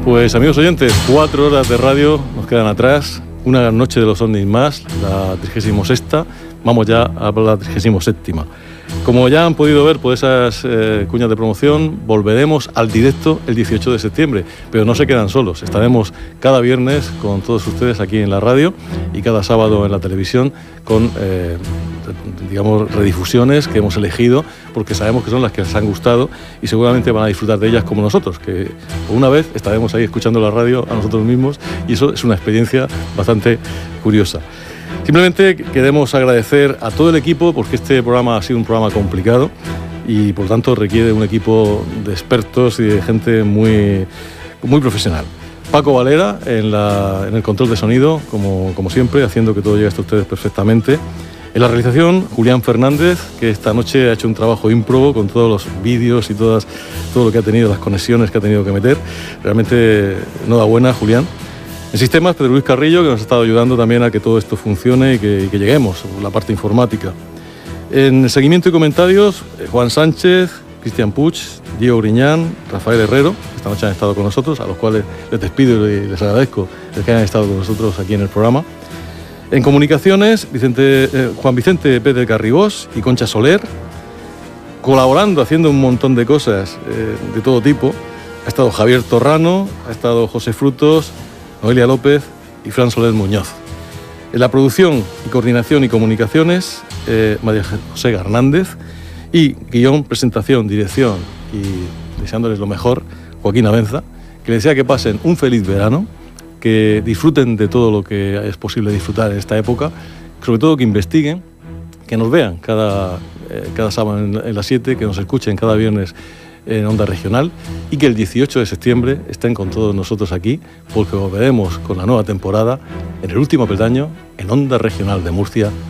Pues amigos oyentes, 4 horas de radio nos quedan atrás, una noche de los ovnis más, la 36ª, vamos ya a la 37ª. Como ya han podido ver por esas cuñas de promoción, volveremos al directo el 18 de septiembre, pero no se quedan solos, estaremos cada viernes con todos ustedes aquí en la radio y cada sábado en la televisión con, digamos, redifusiones que hemos elegido porque sabemos que son las que les han gustado y seguramente van a disfrutar de ellas como nosotros, que por una vez estaremos ahí escuchando la radio a nosotros mismos y eso es una experiencia bastante curiosa. Simplemente queremos agradecer a todo el equipo porque este programa ha sido un programa complicado y por tanto requiere un equipo de expertos y de gente muy profesional. Paco Valera en el control de sonido, como siempre, haciendo que todo llegue hasta ustedes perfectamente. En la realización, Julián Fernández, que esta noche ha hecho un trabajo ímprobo con todos los vídeos y todo lo que ha tenido, las conexiones que ha tenido que meter. Realmente enhorabuena, Julián. En sistemas, Pedro Luis Carrillo, que nos ha estado ayudando también a que todo esto funcione y que lleguemos a la parte informática. En el seguimiento y comentarios, Juan Sánchez, Cristian Puig, Diego Griñán, Rafael Herrero, que esta noche han estado con nosotros, a los cuales les despido y les agradezco el que hayan estado con nosotros aquí en el programa. En comunicaciones, Juan Vicente Pérez Carribós y Concha Soler, colaborando, haciendo un montón de cosas de todo tipo. Ha estado Javier Torrano, ha estado José Frutos, Noelia López y Fran Soler Muñoz. En la producción y coordinación y comunicaciones, María José Hernández, y guión, presentación, dirección y deseándoles lo mejor, Joaquín Abenza, que les desea que pasen un feliz verano, que disfruten de todo lo que es posible disfrutar en esta época, sobre todo que investiguen, que nos vean cada sábado en las 7, que nos escuchen cada viernes en Onda Regional y que el 18 de septiembre estén con todos nosotros aquí porque volveremos con la nueva temporada en el último peldaño en Onda Regional de Murcia